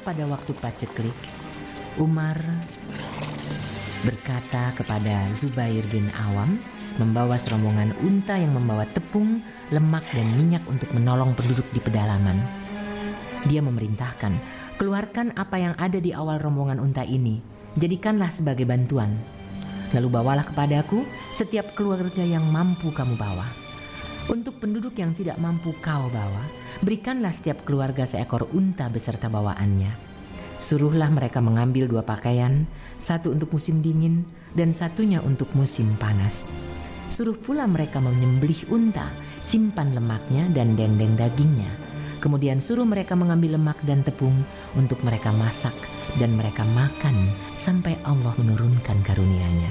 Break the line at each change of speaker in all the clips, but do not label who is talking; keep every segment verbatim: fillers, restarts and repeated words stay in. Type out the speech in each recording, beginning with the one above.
pada waktu paceklik, Umar berkata kepada Zubair bin Awam membawa serombongan unta yang membawa tepung, lemak dan minyak untuk menolong penduduk di pedalaman. Dia memerintahkan, keluarkan apa yang ada di awal rombongan unta ini, jadikanlah sebagai bantuan. Lalu bawalah kepadaku setiap keluarga yang mampu kamu bawa. Untuk penduduk yang tidak mampu kau bawa, berikanlah setiap keluarga seekor unta beserta bawaannya. Suruhlah mereka mengambil dua pakaian, satu untuk musim dingin dan satunya untuk musim panas. Suruh pula mereka menyembelih unta, simpan lemaknya dan dendeng dagingnya. Kemudian suruh mereka mengambil lemak dan tepung untuk mereka masak dan mereka makan sampai Allah menurunkan karunia-Nya.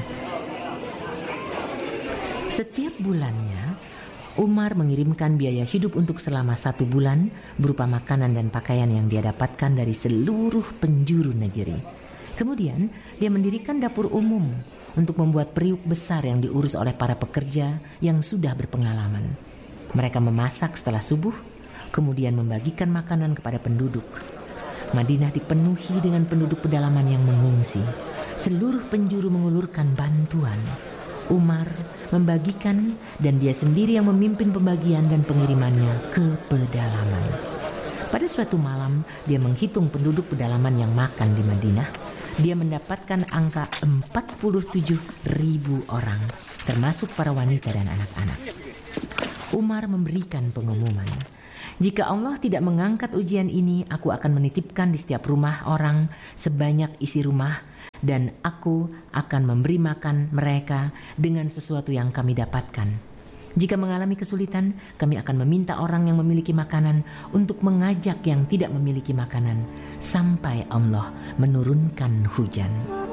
Setiap bulannya, Umar mengirimkan biaya hidup untuk selama satu bulan berupa makanan dan pakaian yang dia dapatkan dari seluruh penjuru negeri. Kemudian dia mendirikan dapur umum untuk membuat periuk besar yang diurus oleh para pekerja yang sudah berpengalaman. Mereka memasak setelah subuh, kemudian membagikan makanan kepada penduduk. Madinah dipenuhi dengan penduduk pedalaman yang mengungsi. Seluruh penjuru mengulurkan bantuan. Umar membagikan dan dia sendiri yang memimpin pembagian dan pengirimannya ke pedalaman. Pada suatu malam, dia menghitung penduduk pedalaman yang makan di Madinah. Dia mendapatkan angka empat puluh tujuh ribu orang, termasuk para wanita dan anak-anak. Umar memberikan pengumuman, jika Allah tidak mengangkat ujian ini, aku akan menitipkan di setiap rumah orang sebanyak isi rumah, dan aku akan memberi makan mereka dengan sesuatu yang kami dapatkan. Jika mengalami kesulitan, kami akan meminta orang yang memiliki makanan untuk mengajak yang tidak memiliki makanan sampai Allah menurunkan hujan.